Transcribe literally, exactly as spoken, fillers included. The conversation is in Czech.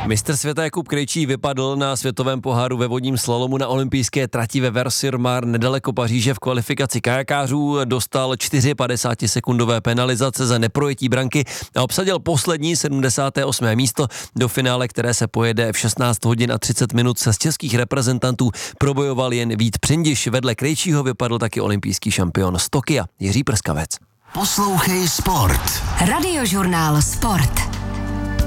Mistr světa Jakub Krejčí vypadl na světovém poháru ve vodním slalomu na olympijské trati ve Vers-sur-Marne nedaleko Paříže v kvalifikaci kajakářů. Dostal padesátičtyřsekundové penalizace za neprojetí branky a obsadil poslední sedmdesáté osmé místo. Do finále, které se pojede v šestnáct hodin a třicet minut, se z českých reprezentantů probojoval jen Vít Přindiš. Vedle Krejčího vypadl taky olympijský šampion z Tokia Jiří Prskavec. Poslouchej Sport. Radiožurnál Sport.